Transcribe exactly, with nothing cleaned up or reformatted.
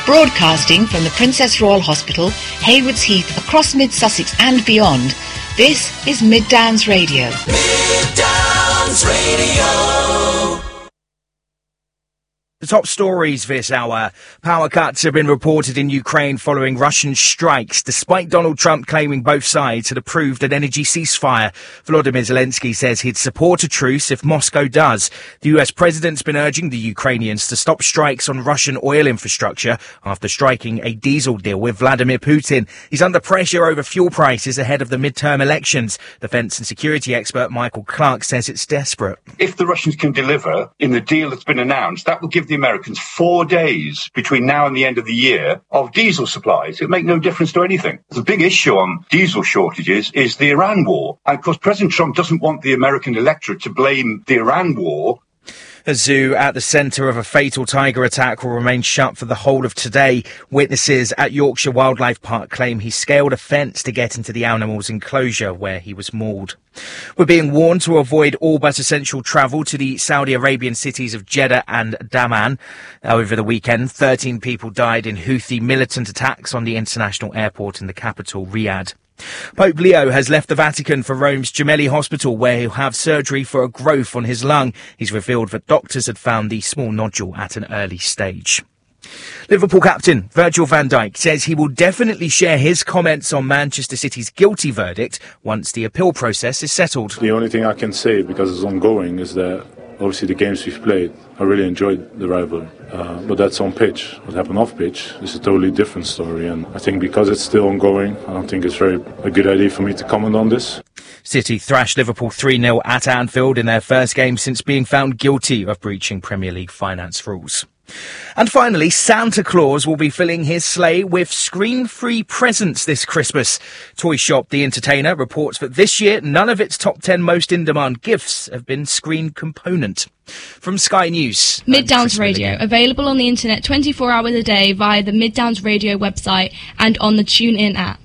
Broadcasting from the Princess Royal Hospital, Haywards Heath, across Mid-Sussex and beyond, this is Mid Downs Radio. Mid Downs Radio. The top stories this hour. Power cuts have been reported in Ukraine following Russian strikes, despite Donald Trump claiming both sides had approved an energy ceasefire. Volodymyr Zelensky says he'd support a truce if Moscow does. The U S president's been urging the Ukrainians to stop strikes on Russian oil infrastructure after striking a diesel deal with Vladimir Putin. He's under pressure over fuel prices ahead of the midterm elections. Defence and security expert Michael Clark says it's desperate. If the Russians can deliver in the deal that's been announced, that will give the Americans four days between now and the end of the year of diesel supplies. It'll make no difference to anything. The big issue on diesel shortages is the Iran war. And of course, President Trump doesn't want the American electorate to blame the Iran war. A zoo at the centre of a fatal tiger attack will remain shut for the whole of today. Witnesses at Yorkshire Wildlife Park claim he scaled a fence to get into the animal's enclosure where he was mauled. We're being warned to avoid all but essential travel to the Saudi Arabian cities of Jeddah and Daman. Over the weekend, thirteen people died in Houthi militant attacks on the international airport in the capital, Riyadh. Pope Leo has left the Vatican for Rome's Gemelli Hospital, where he'll have surgery for a growth on his lung. He's revealed that doctors had found the small nodule at an early stage. Liverpool captain Virgil van Dijk says he will definitely share his comments on Manchester City's guilty verdict once the appeal process is settled. The only thing I can say, because it's ongoing, is that obviously the games we've played, I really enjoyed the rivalry. Uh, but that's on pitch. What happened off pitch is a totally different story. And I think because it's still ongoing, I don't think it's very a good idea for me to comment on this. City thrashed Liverpool three nil at Anfield in their first game since being found guilty of breaching Premier League finance rules. And finally, Santa Claus will be filling his sleigh with screen-free presents this Christmas. Toy Shop The Entertainer reports that this year none of its top ten most in-demand gifts have been screen component. From Sky News, Mid Downs Radio, available on the internet twenty-four hours a day via the Mid Downs Radio website and on the TuneIn app.